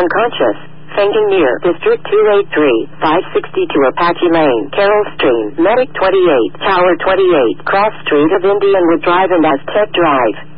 unconscious. Fainting near District 283, 562 Apache Lane, Carroll Stream, Medic 28, Tower 28, Cross Street of Indianwood Drive and Aztec Drive.